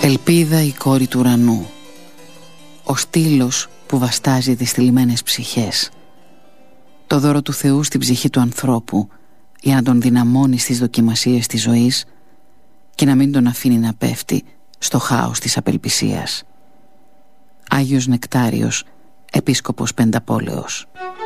Ελπίδα η κόρη του ουρανού, ο στήλος που βαστάζει τις θλιμμένες ψυχές, το δώρο του Θεού στην ψυχή του ανθρώπου για να τον δυναμώνει στις δοκιμασίες της ζωής και να μην τον αφήνει να πέφτει στο χάος της απελπισίας. Άγιος Νεκτάριος, Επίσκοπος Πενταπόλεως.